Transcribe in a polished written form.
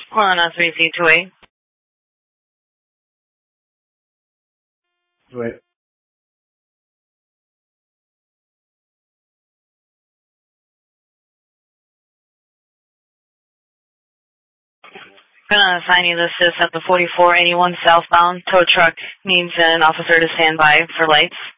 103C28. Wait. Gonna assign you this at the 4481 southbound. Tow truck needs an officer to stand by for lights.